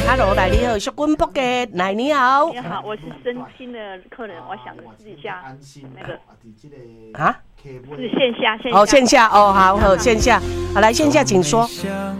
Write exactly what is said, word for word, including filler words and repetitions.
Hello， 来你好，是滚卜嘅，来你好。 你好，我是真心的客人，我想试一下那个啊， 是线下线下哦线下哦，好好线下，好来线下请说。